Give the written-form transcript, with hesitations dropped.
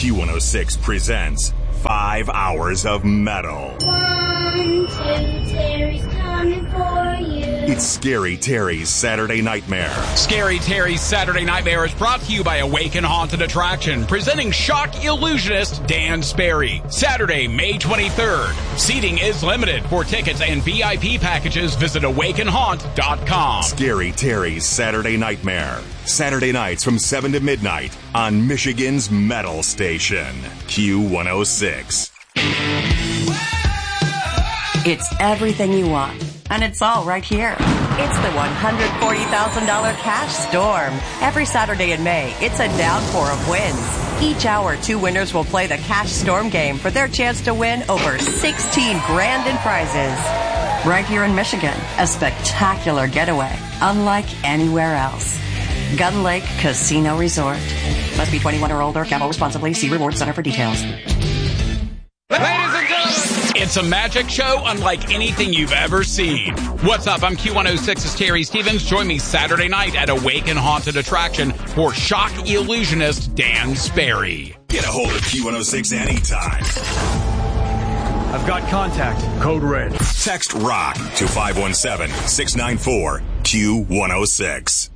Q106 presents 5 hours of metal. 1, 2, Terry's coming for you. It's Scary Terry's Saturday Nightmare. Scary Terry's Saturday Nightmare is brought to you by Awaken Haunted Attraction, presenting shock illusionist Dan Sperry. Saturday, May 23rd. Seating is limited. For tickets and VIP packages, visit awakenhaunt.com. Scary Terry's Saturday Nightmare. Saturday nights from 7 to midnight on Michigan's Metal Station, Q106. It's everything you want, and it's all right here. It's the $140,000 Cash Storm. Every Saturday in May, it's a downpour of wins. Each hour, 2 winners will play the Cash Storm game for their chance to win over $16 grand in prizes. Right here in Michigan, a spectacular getaway, unlike anywhere else. Gun Lake Casino Resort. Must be 21 or older. Gamble responsibly. See Reward Center for details. Ladies and gentlemen, it's a magic show unlike anything you've ever seen. What's up? I'm Q106's Terry Stevens. Join me Saturday night at Awaken Haunted Attraction for shock illusionist Dan Sperry. Get a hold of Q106 anytime. I've got contact. Code red. Text ROCK to 517-694-Q106.